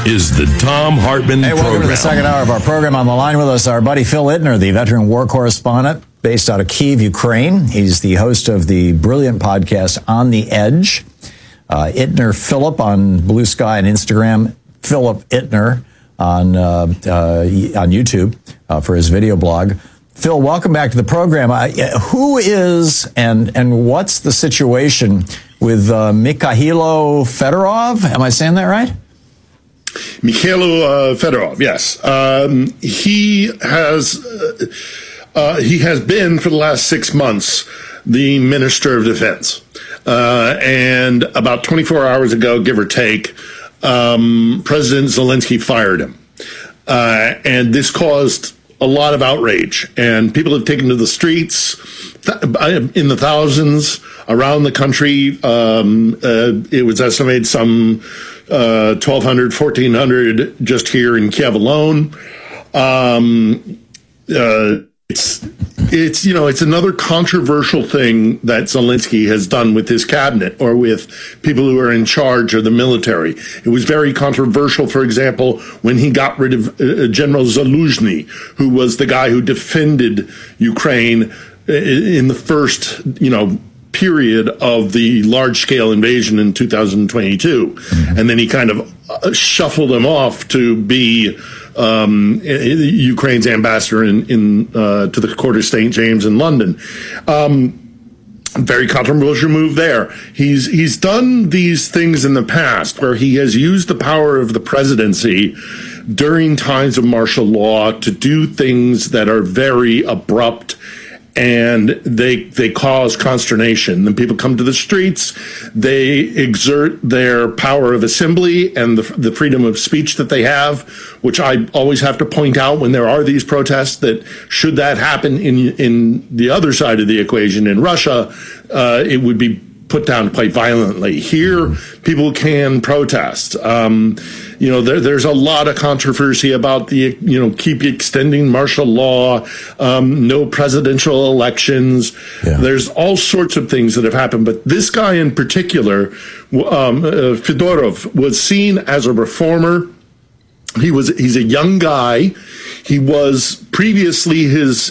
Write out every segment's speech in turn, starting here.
is the Thom Hartmann Hey, welcome Program. to the second hour of our program. On the line with us, our buddy Phil Ittner, the veteran war correspondent based out of Kyiv, Ukraine. He's the host of the brilliant podcast On the Edge. Ittner Philip on Blue Sky and Instagram. Philip Ittner on YouTube for his video blog. Phil, welcome back to the program. Who is and what's the situation with Mikhailo Fedorov? Am I saying that right? Mikhailo Fedorov, yes. He has been for the last 6 months the Minister of Defense. And about 24 hours ago, give or take, President Zelensky fired him. And this caused a lot of outrage, and people have taken to the streets in the thousands around the country. It was estimated some 1,200, 1,400 just here in Kiev alone. It's another controversial thing that Zelensky has done with his cabinet or with people who are in charge of the military. It was very controversial, for example, when he got rid of General Zaluzhny, who was the guy who defended Ukraine in the first, period of the large-scale invasion in 2022. Mm-hmm. And then he kind of shuffled him off to be Ukraine's ambassador to the Court of St. James in London. Very controversial move there. He's done these things in the past where he has used the power of the presidency during times of martial law to do things that are very abrupt, and they cause consternation. Then people come to the streets, they exert their power of assembly and the freedom of speech that they have, which I always have to point out when there are these protests that should that happen in the other side of the equation in Russia, it would be put down quite violently. Here, people can protest. There's a lot of controversy about keep extending martial law, no presidential elections. Yeah. There's all sorts of things that have happened. But this guy in particular, Fedorov, was seen as a reformer. He's a young guy. He was previously his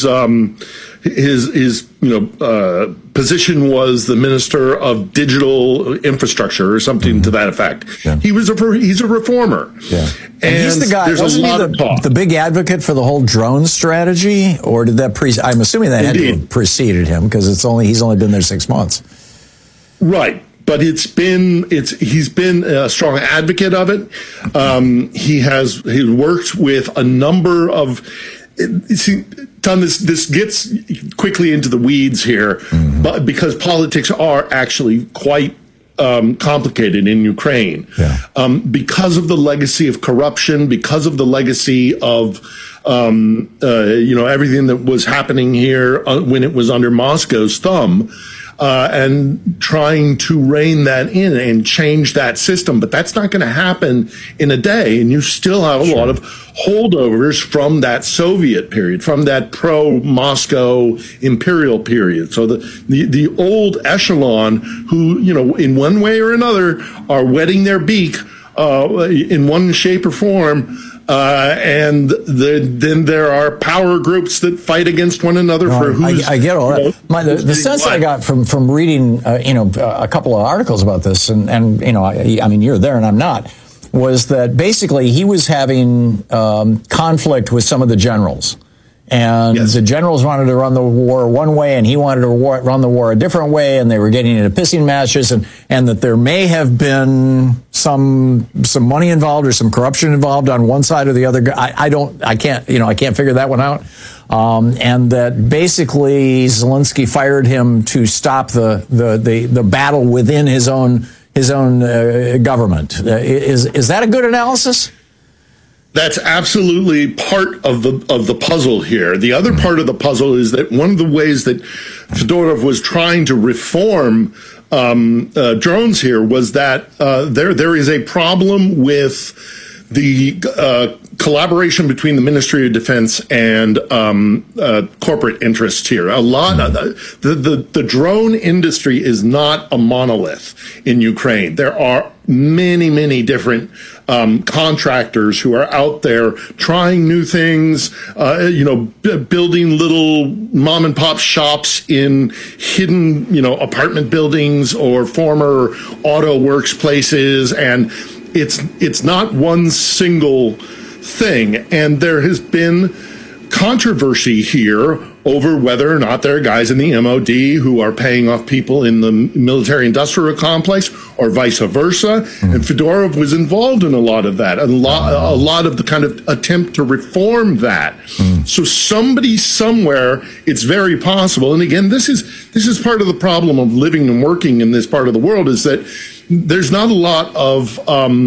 position was the Minister of Digital Infrastructure or something to that effect. Yeah. He's a reformer. Yeah. And he's the guy, wasn't he the big advocate for the whole drone strategy? Or did that I'm assuming that had to have preceded him because he's only been there 6 months. Right. But he's been a strong advocate of it. He worked with a number of. Tom, this gets quickly into the weeds here, but because politics are actually quite complicated in Ukraine, because of the legacy of corruption, because of the legacy of everything that was happening here when it was under Moscow's thumb. And trying to rein that in and change that system. But that's not going to happen in a day. And you still have a lot of holdovers from that Soviet period, from that pro-Moscow imperial period. So the old echelon who, in one way or another are wetting their beak in one shape or form. And then there are power groups that fight against one another for who's. I get all that. The sense I got from reading, a couple of articles about this, and I mean, you're there and I'm not, was that basically he was having conflict with some of the generals. And the generals wanted to run the war one way, and he wanted to run the war a different way, and they were getting into pissing matches, and that there may have been some money involved or some corruption involved on one side or the other. I can't figure that one out. And that basically Zelensky fired him to stop the battle within his own government. Is that a good analysis? That's absolutely part of the puzzle here. The other part of the puzzle is that one of the ways that Fedorov was trying to reform drones here was that there is a problem with the collaboration between the Ministry of Defense and corporate interests here. A lot of the drone industry is not a monolith in Ukraine. There are many different contractors who are out there trying new things, building little mom and pop shops in hidden, apartment buildings or former auto works places. And it's not one single thing. And there has been controversy here over whether or not there are guys in the MOD who are paying off people in the military-industrial complex or vice versa. And Fedorov was involved in a lot of that, a lot of the kind of attempt to reform that. So somebody somewhere, it's very possible. And again, this is part of the problem of living and working in this part of the world, is that there's not a lot of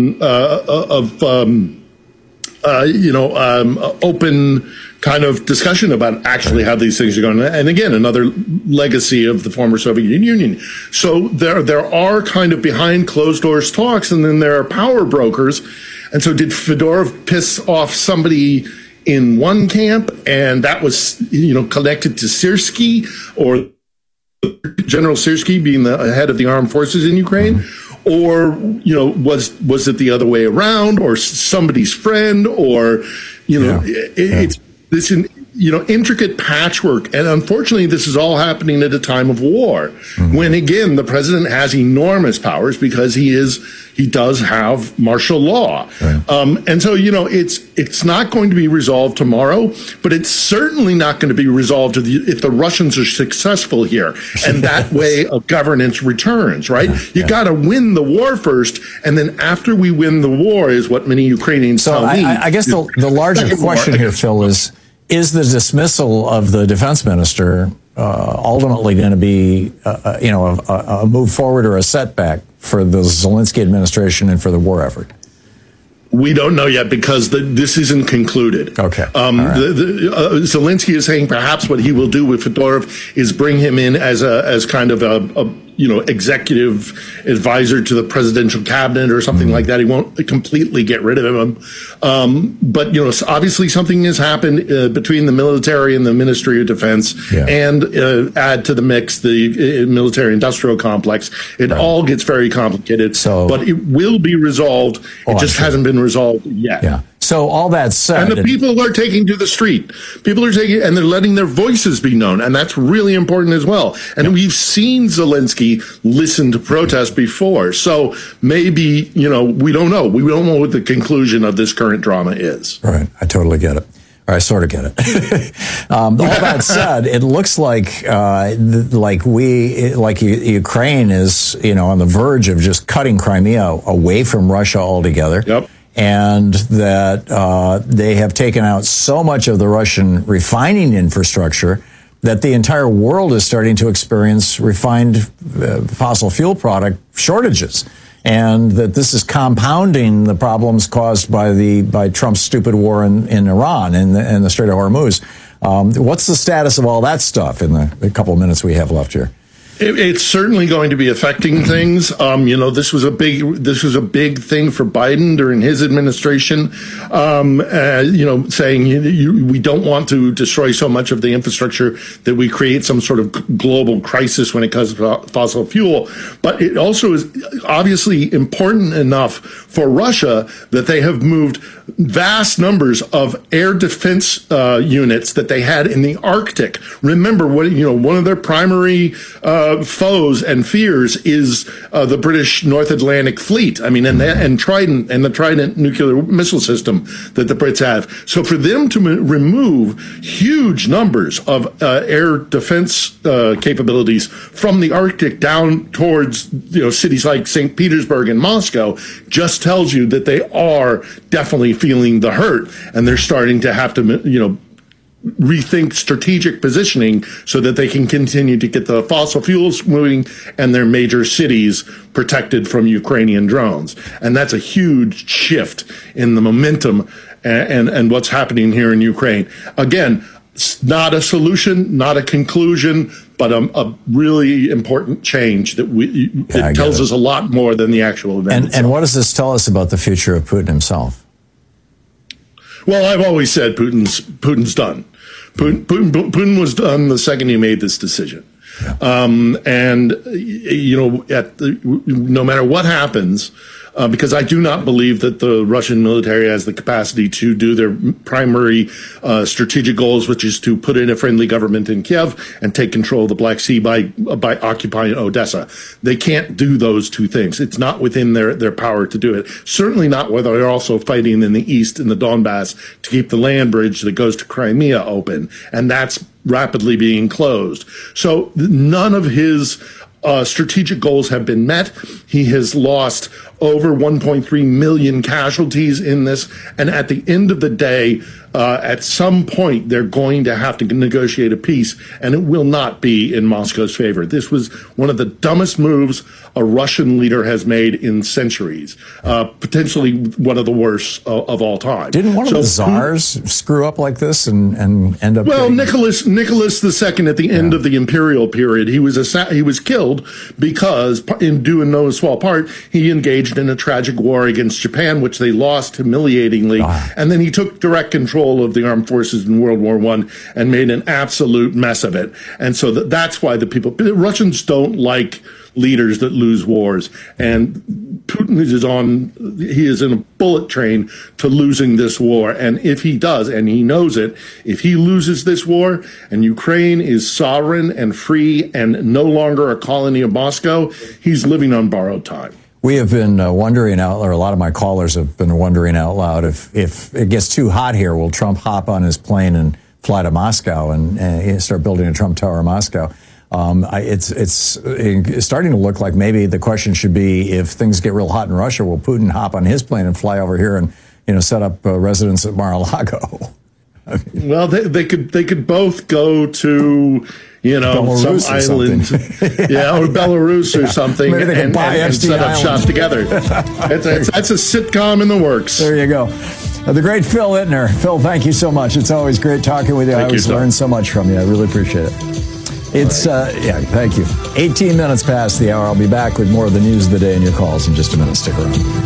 open kind of discussion about actually how these things are going. And again, another legacy of the former Soviet Union. So there are kind of behind closed doors talks, and then there are power brokers. And so did Fedorov piss off somebody in one camp, and that was, connected to Syrskyi, or General Syrskyi being the head of the armed forces in Ukraine? Or, was it the other way around, or somebody's friend, or, it's this, intricate patchwork. And unfortunately, this is all happening at a time of war, when, again, the president has enormous powers because he does have martial law. And so, it's not going to be resolved tomorrow, but it's certainly not going to be resolved if the Russians are successful here. And that way of governance returns, right? You got to win the war first. And then after we win the war is what many Ukrainians tell me. I guess the larger question here, Phil, is the dismissal of the defense minister ultimately going to be, a move forward or a setback for the Zelensky administration and for the war effort? We don't know yet, because this isn't concluded. Okay. Zelensky is saying perhaps what he will do with Fedorov is bring him in as kind of a executive advisor to the presidential cabinet or something like that. He won't completely get rid of him. But, obviously something has happened between the military and the Ministry of Defense, and add to the mix the military industrial complex. It all gets very complicated, but it will be resolved. It just hasn't been resolved yet. Yeah. So all that said, and the people are taking to the street. People are taking, and they're letting their voices be known, and that's really important as well. And we've seen Zelensky listen to protests before, so maybe we don't know. We don't know what the conclusion of this current drama is. Right, I totally get it. Or I sort of get it. All that said, it looks like Ukraine is on the verge of just cutting Crimea away from Russia altogether. Yep. And that they have taken out so much of the Russian refining infrastructure that the entire world is starting to experience refined fossil fuel product shortages, and that this is compounding the problems caused by Trump's stupid war in Iran and the Strait of Hormuz. What's the status of all that stuff in the couple of minutes we have left here? It's certainly going to be affecting things. This was a big thing for Biden during his administration. Saying we don't want to destroy so much of the infrastructure that we create some sort of global crisis when it comes to fossil fuel. But it also is obviously important enough for Russia that they have moved vast numbers of air defense units that they had in the Arctic. Remember, one of their primary foes and fears is the British North Atlantic Fleet. I mean, and Trident, and the Trident nuclear missile system that the Brits have. So for them to remove huge numbers of air defense capabilities from the Arctic down towards cities like St. Petersburg and Moscow just tells you that they are definitely feeling the hurt, and they're starting to have to rethink strategic positioning so that they can continue to get the fossil fuels moving and their major cities protected from Ukrainian drones. And that's a huge shift in the momentum and what's happening here in Ukraine. Again, not a solution, not a conclusion, but a really important change that tells us a lot more than the actual event. And what does this tell us about the future of Putin himself? Well, I've always said Putin's done. Putin was done the second he made this decision. And, no matter what happens, because I do not believe that the Russian military has the capacity to do their primary strategic goals, which is to put in a friendly government in Kiev and take control of the Black Sea by occupying Odessa. They can't do those two things. It's not within their power to do it. Certainly not when they're also fighting in the east in the Donbass to keep the land bridge that goes to Crimea open, and that's rapidly being closed. So none of his strategic goals have been met. He has lost over 1.3 million casualties in this. And at the end of the day, at some point, they're going to have to negotiate a peace, and it will not be in Moscow's favor. This was one of the dumbest moves a Russian leader has made in centuries, potentially one of the worst of all time. Didn't one of the czars screw up like this and end up? Well, Nicholas II at the end of the imperial period, he was killed because, in due and no small part, he engaged in a tragic war against Japan, which they lost humiliatingly, and then he took direct control of the armed forces in World War I and made an absolute mess of it. And so that's why the Russians don't like leaders that lose wars. And Putin is in a bullet train to losing this war. And if he does, and he knows it, if he loses this war and Ukraine is sovereign and free and no longer a colony of Moscow, he's living on borrowed time. We have been wondering out, or a lot of my callers have been wondering out loud, if it gets too hot here, will Trump hop on his plane and fly to Moscow and start building a Trump Tower in Moscow? It's starting to look like maybe the question should be, if things get real hot in Russia, will Putin hop on his plane and fly over here and set up residence at Mar-a-Lago? Well, they could both go to Belarus some island, or Belarus or something, and set up shop together. That's a sitcom in the works. There you go. The great Phil Ittner. Phil, thank you so much. It's always great talking with you. I always learn so much from you. I really appreciate it. It's thank you. 18 minutes past the hour. I'll be back with more of the news of the day and your calls in just a minute. Stick around.